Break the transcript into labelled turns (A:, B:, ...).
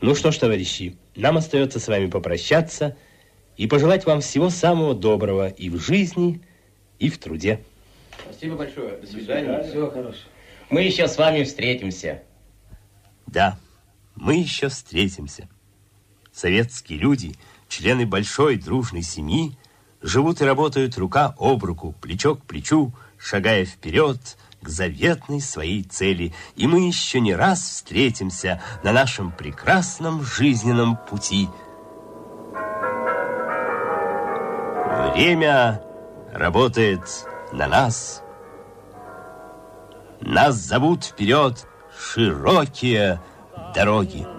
A: Ну что ж, товарищи, нам остается с вами попрощаться и пожелать вам всего самого доброго и в жизни, и в труде.
B: Спасибо большое. До свидания.
C: Всего хорошего.
B: Мы еще с вами встретимся.
A: Да, мы еще встретимся. Советские люди, члены большой дружной семьи, живут и работают рука об руку, плечо к плечу, шагая вперед к заветной своей цели. И мы еще не раз встретимся на нашем прекрасном жизненном пути. Время работает на нас. Нас зовут вперед широкие дороги.